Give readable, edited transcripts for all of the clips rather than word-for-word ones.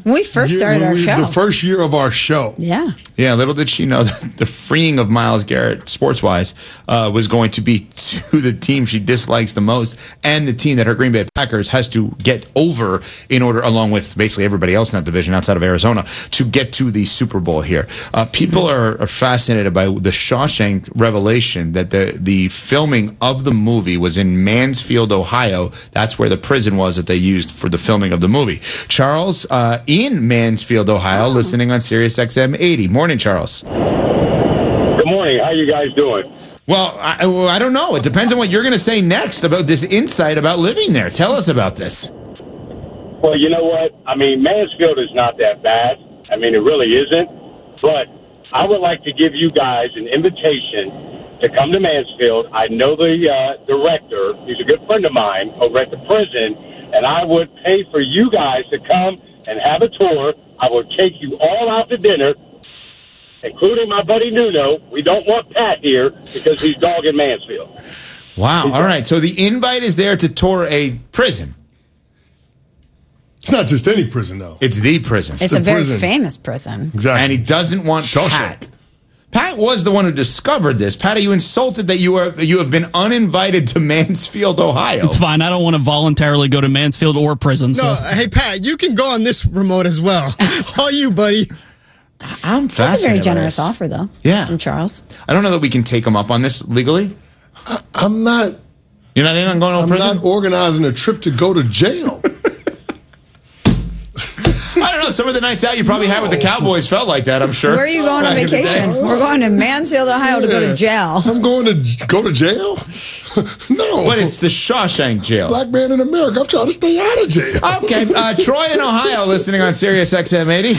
When we first started our show. The first year of our show. Yeah. Yeah, little did she know that the freeing of Myles Garrett, sports-wise, was going to be to the team she dislikes the most and the team that her Green Bay Packers has to get over in order, along with basically everybody else in that division outside of Arizona, to get to the Super Bowl here. People are fascinated by the Shawshank revelation that the filming of the movie was in Mansfield, Ohio. That's where the prison was that they used for the filming of the movie. Charles, in Mansfield, Ohio, listening on Sirius XM 80. Morning, Charles. Good morning. How you guys doing? Well, I don't know. It depends on what you're going to say next about this insight about living there. Tell us about this. Well, you know what? I mean, Mansfield is not that bad. I mean, it really isn't. But I would like to give you guys an invitation to come to Mansfield. I know the director. He's a good friend of mine over at the prison, and I would pay for you guys to come and have a tour. I would take you all out to dinner, including my buddy Nuno. We don't want Pat here because he's dogging Mansfield. Wow. All right. So the invite is there to tour a prison. It's not just any prison, though. It's the prison. It's a very famous prison. Exactly. And he doesn't want Pat. Pat was the one who discovered this. Pat, are you insulted that you have been uninvited to Mansfield, Ohio? It's fine. I don't want to voluntarily go to Mansfield or prison. No, hey, Pat, you can go on this remote as well. All you, buddy. I'm fascinated. That's a very generous offer, though. Yeah. From Charles. I don't know that we can take him up on this legally. I'm not. You're not in on going to prison? I'm not organizing a trip to go to jail. I don't know. Some of the nights out you probably had with the Cowboys felt like that, I'm sure. Where are you going on vacation? We're going to Mansfield, Ohio to go to jail. I'm going to go to jail? No. But it's the Shawshank Jail. Black man in America. I'm trying to stay out of jail. Okay. Troy in Ohio listening on Sirius XM 80.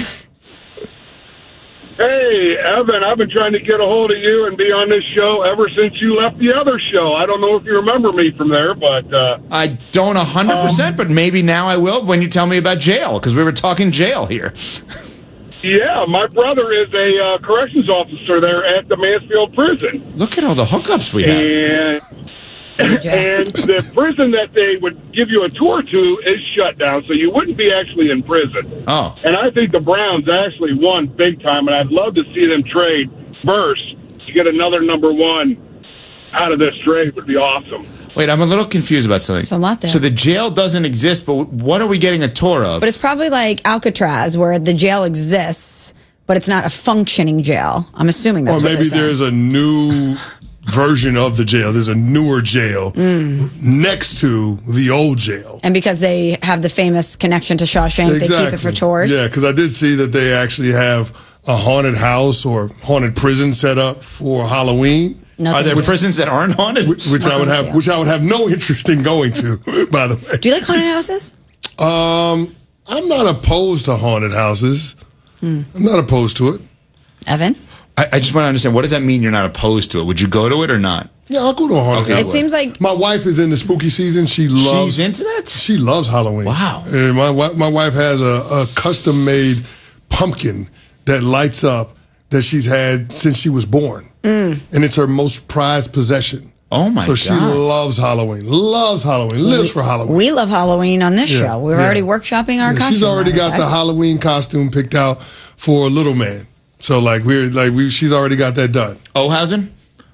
Hey, Evan, I've been trying to get a hold of you and be on this show ever since you left the other show. I don't know if you remember me from there, but... I don't 100%, but maybe now I will when you tell me about jail, because we were talking jail here. Yeah, my brother is a corrections officer there at the Mansfield prison. Look at all the hookups we have. And the prison that they would give you a tour to is shut down, so you wouldn't be actually in prison. Oh. And I think the Browns actually won big time, and I'd love to see them trade first to get another number one out of this trade. Would be awesome. Wait, I'm a little confused about something. There's a lot there. So the jail doesn't exist, but what are we getting a tour of? But it's probably like Alcatraz, where the jail exists, but it's not a functioning jail. I'm assuming that's what Or maybe they're saying. there's a new version of the jail. There's a newer jail next to the old jail. And because they have the famous connection to Shawshank, they keep it for tours. Yeah, because I did see that they actually have a haunted house or haunted prison set up for Halloween. Nothing Are there which- prisons that aren't haunted? Which I would have no interest in going to, by the way. Do you like haunted houses? I'm not opposed to haunted houses. I'm not opposed to it. Evan? I just want to understand, what does that mean you're not opposed to it? Would you go to it or not? Yeah, I'll go to a haunted Okay. house. It seems like My wife is in the spooky season. She's into that? She loves Halloween. Wow. And my wife has a custom-made pumpkin that lights up that she's had since she was born. And it's her most prized possession. Oh, my God. So she loves Halloween. Loves Halloween. Lives for Halloween. we love Halloween on this Yeah, show. We're yeah. already workshopping our costume. She's already matter of got the fact. Halloween costume picked out for a little man. So she's already got that done. Ohausen?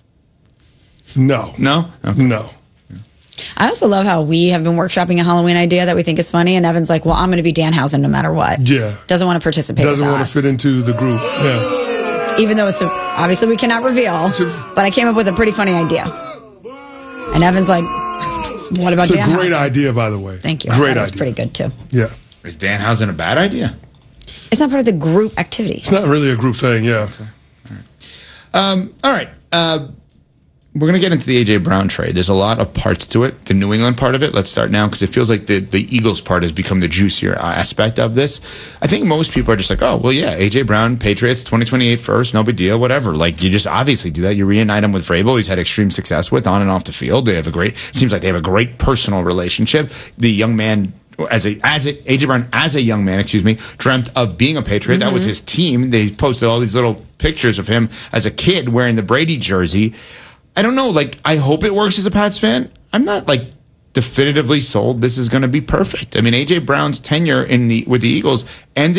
No. No? Okay. No. I also love how we have been workshopping a Halloween idea that we think is funny, and Evan's like, well, I'm going to be Danhausen no matter what. Yeah. Doesn't want to participate Doesn't with want us. to fit into the group. Yeah. Even though it's obviously we cannot reveal, but I came up with a pretty funny idea. And Evan's like, what about It's a Danhausen? great idea, by the way. Thank you. Great That was idea. pretty good, too. Yeah. Is Danhausen a bad idea? It's not part of the group activity. It's not really a group thing, yeah. All right. We're going to get into the A.J. Brown trade. There's a lot of parts to it. The New England part of it, let's start now, because it feels like the Eagles part has become the juicier aspect of this. I think most people are just like, oh, well, yeah, A.J. Brown, Patriots, 2028 first, no big deal, whatever. Like, you just obviously do that. You reunite him with Vrabel. He's had extreme success with on and off the field. They have seems like they have a great personal relationship. The young man, A.J. Brown, as a young man, dreamt of being a Patriot. That was his team. They posted all these little pictures of him as a kid wearing the Brady jersey. I don't know. Like, I hope it works as a Pats fan. I'm not definitively sold this is going to be perfect. I mean, A.J. Brown's tenure with the Eagles ended